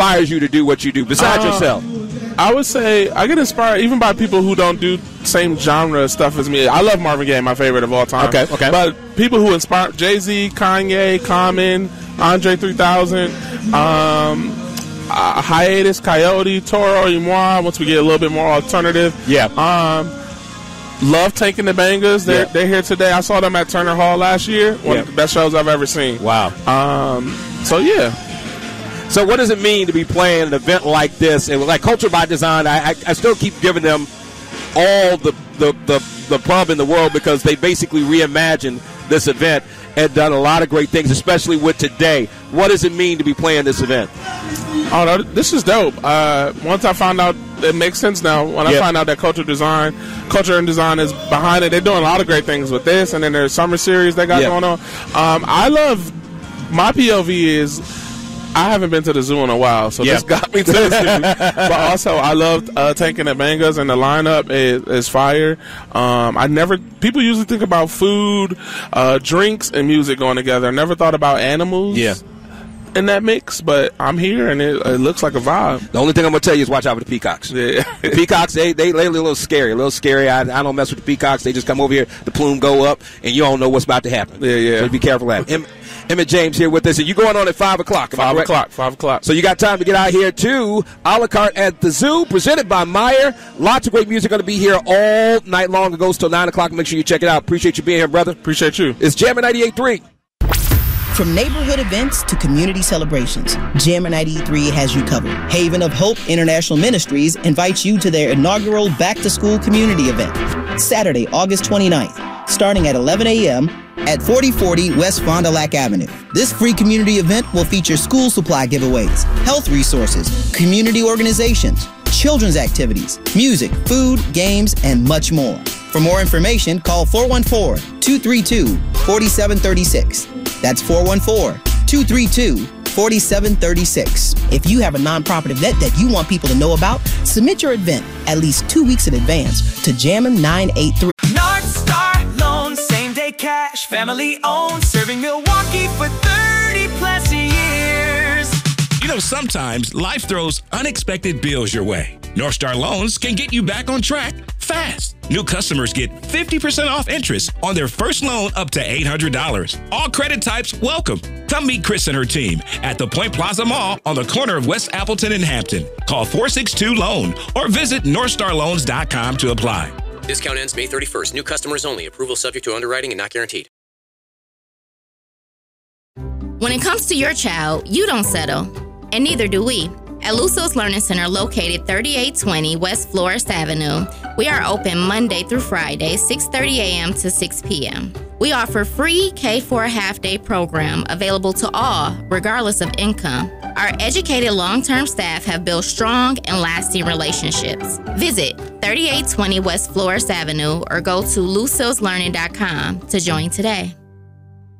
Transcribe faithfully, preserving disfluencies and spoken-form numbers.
inspires you to do what you do besides uh, yourself? I would say I get inspired even by people who don't do same genre stuff as me. I love Marvin Gaye, my favorite of all time. Okay, okay. But people who inspire Jay-Z, Kanye, Common, Andre three thousand, um, uh, Hiatus, Coyote, Toro y Moi, once we get a little bit more alternative. Yeah. Um, love Taking the Bangers. They're, yeah. they're here today. I saw them at Turner Hall last year. One yeah. of the best shows I've ever seen. Wow. Um, so, yeah. So what does it mean to be playing an event like this? And like Culture by Design, I, I, I still keep giving them all the, the, the, the pub in the world because they basically reimagined this event and done a lot of great things, especially with today. What does it mean to be playing this event? Oh, no, this is dope. Uh, once I found out, it makes sense now. When I yep. find out that Culture Design, Culture and Design is behind it, they're doing a lot of great things with this, and then there's summer series they got yep. going on. Um, I love, my P O V is, I haven't been to the zoo in a while, so yep. this got me to the zoo. But also, I loved uh, Taking the Bangers, and the lineup is, is fire. Um, I never, people usually think about food, uh, drinks, and music going together. I never thought about animals. Yeah. In that mix, but I'm here and it, it looks like a vibe. The only thing I'm gonna tell you is watch out for the peacocks. Yeah. The peacocks, they they they a little scary, a little scary. I, I don't mess with the peacocks. They just come over here, the plume go up, and you don't know what's about to happen. Yeah, yeah. So be careful of that. Em, Emmett James here with us, and you going on at five o'clock. Five o'clock. Five o'clock. So you got time to get out here to a la carte at the zoo, presented by Meyer. Lots of great music going to be here all night long. It goes till nine o'clock. Make sure you check it out. Appreciate you being here, brother. Appreciate you. It's Jammin' ninety-eight point three. From neighborhood events to community celebrations, Jammin' ninety-eight point three has you covered. Haven of Hope International Ministries invites you to their inaugural back-to-school community event, Saturday, August twenty-ninth, starting at eleven a.m. at forty forty West Fond du Lac Avenue. This free community event will feature school supply giveaways, health resources, community organizations, children's activities, music, food, games, and much more. For more information, call four one four, two three two, four seven three six. That's four one four, two three two, four seven three six. If you have a nonprofit event that you want people to know about, submit your event at least two weeks in advance to Jammin' nine eight three. North Star Loan, same day cash, family owned, serving Milwaukee for thirty plus years. You know, sometimes life throws unexpected bills your way. North Star Loans can get you back on track fast. New customers get fifty percent off interest on their first loan up to eight hundred dollars. All credit types welcome. Come meet Chris and her team at the Point Plaza Mall on the corner of West Appleton and Hampton. Call four six two loan or visit north star loans dot com to apply. Discount ends May thirty-first. New customers only. Approval subject to underwriting and not guaranteed. When it comes to your child, you don't settle, and neither do we. At Luso's Learning Center, located thirty-eight twenty West Flores Avenue, we are open Monday through Friday, six thirty a.m. to six p.m. We offer free K four half-day program available to all, regardless of income. Our educated long-term staff have built strong and lasting relationships. Visit thirty-eight twenty West Flores Avenue or go to lusos learning dot com to join today.